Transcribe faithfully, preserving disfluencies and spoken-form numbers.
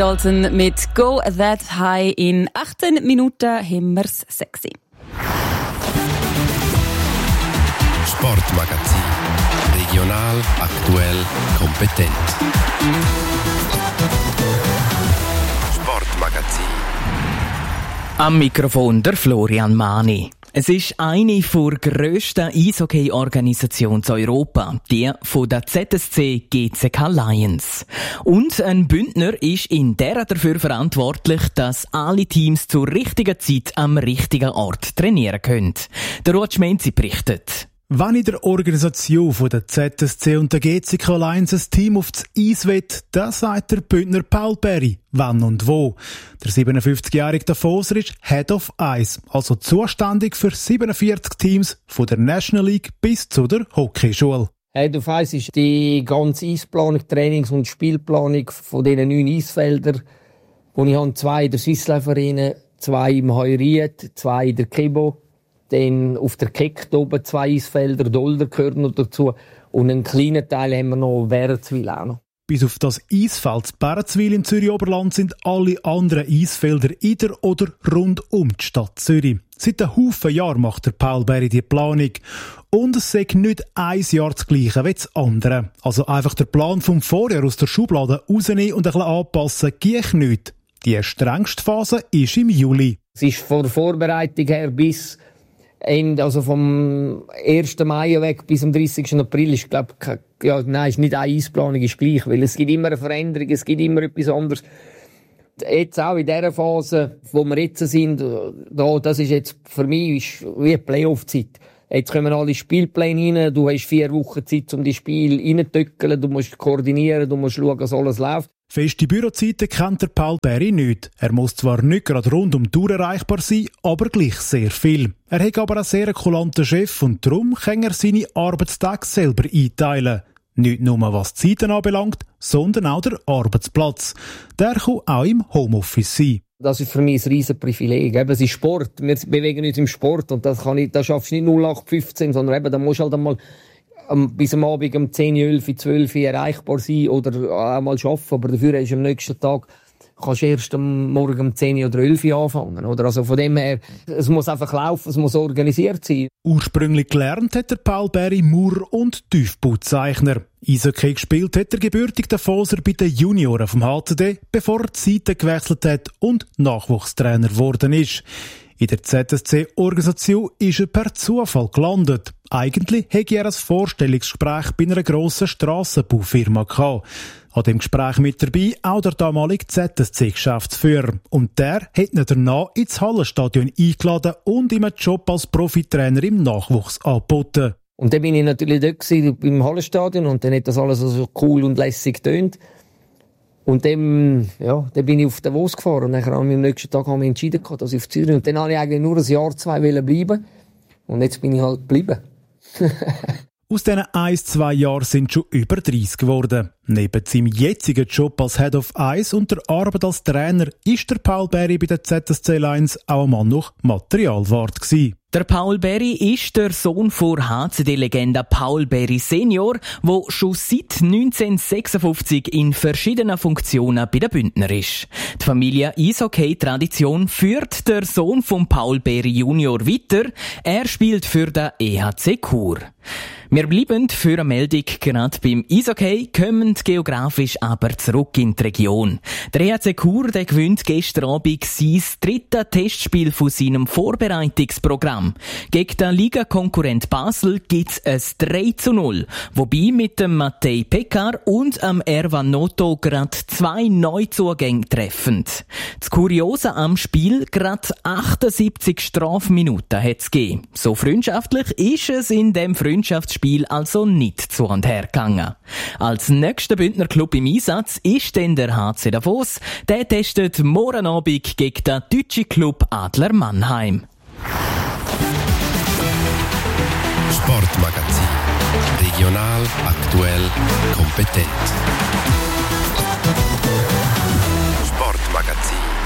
Dalton mit Go That High. In achtzehn Minuten haben wir's sexy. Sportmagazin. Regional, aktuell, kompetent. Sportmagazin. Am Mikrofon der Florian Mani. Es ist eine der grössten Eishockey-Organisationen in Europa, die von der Z S C G C K Lions. Und ein Bündner ist in der dafür verantwortlich, dass alle Teams zur richtigen Zeit am richtigen Ort trainieren können. Der Roger Menzi berichtet. Wenn in der Organisation von der Z S C und der G C K Lions ein Team aufs Eis will, dann sagt der Bündner Paul Berry, wann und wo. Der siebenundfünfzigjährige Davoser ist Head of Ice, also zuständig für siebenundvierzig Teams von der National League bis zu der Hockeyschule. Head of Ice ist die ganze Eisplanung, Trainings- und Spielplanung von diesen neun Eisfeldern, wo ich habe zwei in der Swiss Life Arena, zwei im Heuriet, zwei in der Kibo. Dann auf der Keck oben zwei Eisfelder, Dolder gehören noch dazu. Und einen kleinen Teil haben wir noch Bärenzwil auch noch. Bis auf das Eisfeld Bärenzwil im Zürich-Oberland sind alle anderen Eisfelder in der oder rund um die Stadt Zürich. Seit einem Haufen Jahren macht der Paul Berry die Planung. Und es sei nicht ein Jahr das Gleiche wie das andere. Also einfach der Plan vom Vorjahr aus der Schublade rausnehmen und ein bisschen anpassen, geht nicht. Die strengste Phase ist im Juli. Es ist von der Vorbereitung her bis Ende, also vom ersten Mai weg bis zum dreißigsten April ist, glaube ich, ja, nein, ist nicht eine Eisplanung, ist gleich, weil es gibt immer eine Veränderung, es gibt immer etwas anderes. Jetzt auch in dieser Phase, wo wir jetzt sind, da, das ist jetzt für mich ist wie eine Playoff-Zeit. Jetzt kommen alle Spielpläne rein, du hast vier Wochen Zeit, um die Spiele reinzutöckeln, du musst koordinieren, du musst schauen, dass alles läuft. Feste Bürozeiten kennt der Paul Berry nicht. Er muss zwar nicht gerade rund um die Tour erreichbar sein, aber gleich sehr viel. Er hat aber einen sehr kulanten Chef und darum kann er seine Arbeitstage selber einteilen. Nicht nur was die Zeiten anbelangt, sondern auch der Arbeitsplatz. Der kann auch im Homeoffice sein. Das ist für mich ein riesen Privileg. Eben, es ist Sport. Wir bewegen uns im Sport und das kann ich, das schaffst du nicht null acht fünfzehn, sondern eben, da musst du halt einmal bis am Abend um zehn, elf, zwölf erreichbar sein oder auch mal arbeiten. Aber dafür hast du am nächsten Tag kannst du erst am Morgen um zehn oder elf anfangen. Oder? Also von dem her, es muss einfach laufen, es muss organisiert sein. Ursprünglich gelernt hat der Paul Berry Maurer und Tiefbauzeichner. Eishockey gespielt hat der gebürtige Davoser bei den Junioren vom H C D, bevor er die Seite gewechselt hat und Nachwuchstrainer geworden ist. In der Z S C-Organisation ist er per Zufall gelandet. Eigentlich hätte er ein Vorstellungsgespräch bei einer grossen Strassenbaufirma gehabt. An dem Gespräch mit dabei auch der damalige Z S C-Geschäftsführer. Und der hat ihn danach ins Hallenstadion eingeladen und ihm einen Job als Profitrainer im Nachwuchs angeboten. Und dann bin ich natürlich dort gewesen, im Hallenstadion und dann hat das alles so cool und lässig getönt. Und dann, ja, dann bin ich auf Davos gefahren und dann am nächsten Tag haben wir entschieden, dass ich auf Zürich. Und dann wollte ich eigentlich nur ein Jahr, zwei bleiben. Und jetzt bin ich halt geblieben. Aus diesen ein, zwei Jahren sind schon über dreißig geworden. Neben seinem jetzigen Job als Head of Ice und der Arbeit als Trainer ist der Paul Berry bei der Z S C Lions auch einmal noch Materialwart gewesen. Der Paul Berry ist der Sohn von H C D-Legende Paul Berry Senior, der schon seit neunzehnhundertsechsundfünfzig in verschiedenen Funktionen bei den Bündner ist. Die Familie Eishockey-Tradition führt der Sohn von Paul Berry Junior weiter. Er spielt für den E H C Chur. Wir bleiben für eine Meldung gerade beim Eishockey, kommen geografisch aber zurück in die Region. Der E H C Chur der gewinnt gestern Abend sein drittes Testspiel von seinem Vorbereitungsprogramm. Gegen den Liga-Konkurrent Basel gibt's ein drei zu null, wobei mit dem Matej Pekar und dem Erwan Noto gerade zwei Neuzugänge treffen. Das Kuriose am Spiel, gerade achtundsiebzig Strafminuten hat's gegeben. So freundschaftlich ist es in dem Freundschaftsspiel also nicht zu und her gegangen. Als nächster Bündner Club im Einsatz ist dann der H C Davos. Der testet morgen Abend gegen den deutschen Club Adler Mannheim. Sportmagazin. Regional, aktuell, kompetent. Sportmagazin.